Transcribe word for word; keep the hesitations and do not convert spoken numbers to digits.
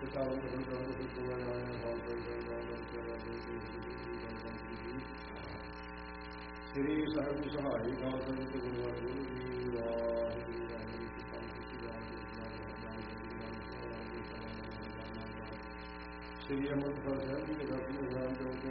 ਸ੍ਰੀ ਸਾਹਿਬ ਸਹਾਈ ਖਾਲਸਾ ਜੀ ਗੁਰੂ ਵਾਹਿਗੁਰੂ ਜੀ ਵਾਹਿਗੁਰੂ ਵਾਹਿਗੁਰੂ ਸ੍ਰੀ ਅੰਮ੍ਰਿਤਸਰ ਸਾਹਿਬ ਜੀ ਦੇ ਦਰਸ਼ਨ